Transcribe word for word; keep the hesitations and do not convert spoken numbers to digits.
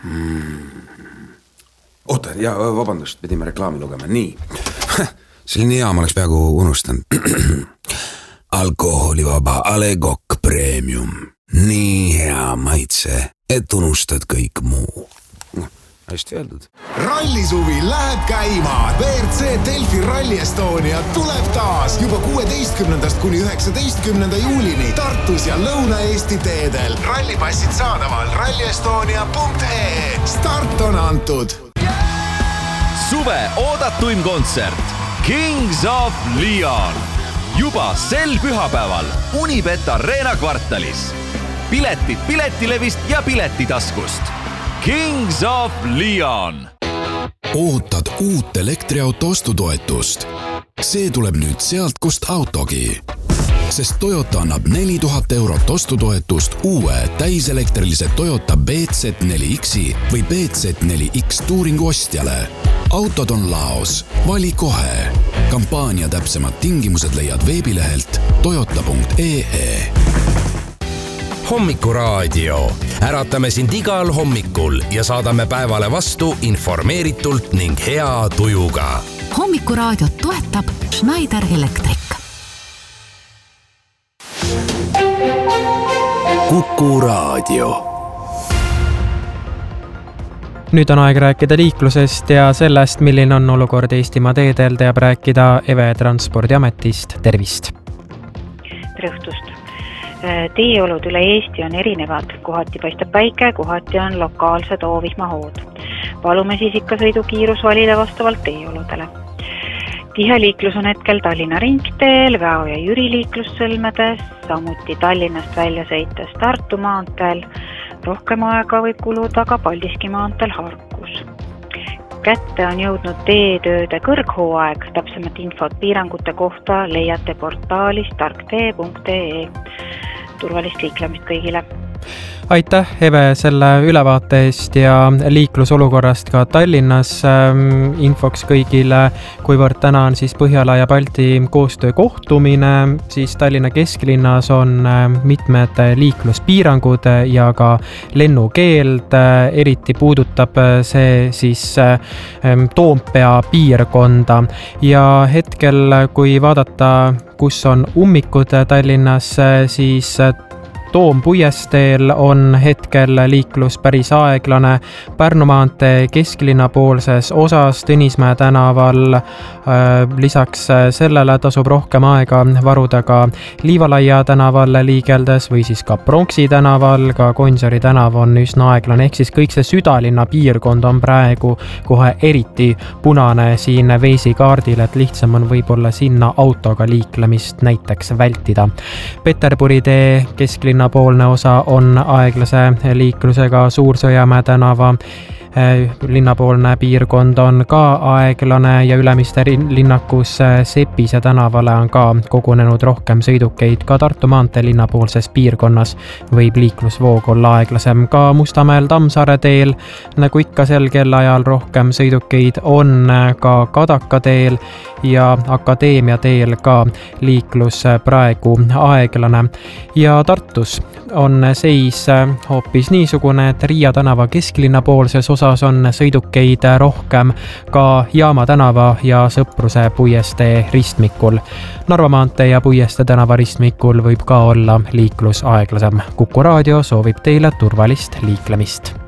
Oota, ja vabandust, pidime reklaami lugema, nii. Selline hea, ma oleks peaaegu unustanud. Alkoholivaba A Le Coq Premium. Nii hea maitse, et unustad kõik muu. Hästi öeldud. Rallisuvi läheb käima. V R C Delfi Rally Estonia tuleb taas juba kuueteistkümnendast kuni üheksateistkümnenda juulini Tartus ja Lõuna-Eesti teedel. Rallipassid saadaval ralli estonia punkt ee e. Start on antud. Suve oodatuim kontsert Kings of Leon. Juba sel pühapäeval Unibet Arena kvartalis. Piletid Piletilevist ja Piletitaskust. Kings of Leon. Ootad uut elektriauto ostutoetust. See tuleb nüüd sealt, kust autogi. Sest Toyota annab neli tuhat eurot ostutoetust uue täiselektrilise Toyota B Z neli X-i või B Z neli X Touringu ostjale. Autod on laos. Vali kohe. Kampaania täpsemad tingimused leiad veebilehelt toyota punkt ee e. Hommikuraadio. Äratame sind igal hommikul ja saadame päevale vastu informeeritult ning hea tujuga. Hommikuraadiot toetab Schneider Electric. Kuku Raadio. Nüüd on aeg rääkida liiklusest ja sellest, milline on olukord Eestimaa teedel, teab rääkida Eve Transpordiametist. Tervist! Tere Teeolud üle Eesti on erinevad. Kohati paistab päike, kohati on lokaalsed oovihmahood. Palume siis ikka sõidukiirus valida vastavalt teeoludele. Tihe liiklus on hetkel Tallinna ringteel, Väo ja Jüri liiklussõlmedes, samuti Tallinnast välja sõites Tartu maanteel. Rohkem aega võib kuluda ka Paldiski maanteel Harkus. Kätte on jõudnud teetööde kõrghooaeg. Täpsemat infot piirangute kohta leiate portaalis tarktee punkt ee e. Turvalist liiklemist kõigile. Aitäh, Eve, selle ülevaate eest ja liiklusolukorrast ka Tallinnas. Infoks kõigile, kuivõrd täna on siis Põhjala ja Balti koostöö kohtumine, siis Tallinna kesklinnas on mitmed liikluspiirangud ja ka lennukeeld. Eriti puudutab see siis Toompea piirkonda ja hetkel, kui vaadata, kus on ummikud Tallinnas, siis Toompuiesteel on hetkel liiklus päris aeglane. Pärnu maantee kesklinna poolses osas Tõnismäe tänaval. Lisaks sellele tasub rohkem aega varuda ka Liivalaia tänaval liigeldes või siis ka Pronksi tänaval. Ka Gonsiori tänav on üsna aeglane. Ehk siis kõik see südalinna piirkond on praegu kohe eriti punane siin veesikaardil, et lihtsam on võib-olla sinna autoga liiklemist näiteks vältida. Peterburi tee kesklinna poolne osa on aeglase liiklusega. Suur-Sõjamäe tänava linnapoolne piirkond on ka aeglane ja Ülemiste linnakus Sepise tänavale on ka kogunenud rohkem sõidukeid. Ka Tartu maantee linnapoolses piirkonnas võib liiklusvoog olla aeglasem. Ka Mustamäel Tammsaare teel, nagu ikka sel kellaajal rohkem sõidukeid on. Ka Kadaka teel ja Akadeemia teel ka liiklus praegu aeglane. Ja Tartus on seis hoopis niisugune, et Riia tänava kesklinna poolses osas on sõidukeid rohkem ka Jaama tänava ja Sõpruse puiestee ristmikul. Narva maantee ja Puiestee tänava ristmikul võib ka olla liiklus aeglasem. Kuku Raadio soovib teile turvalist liiklemist.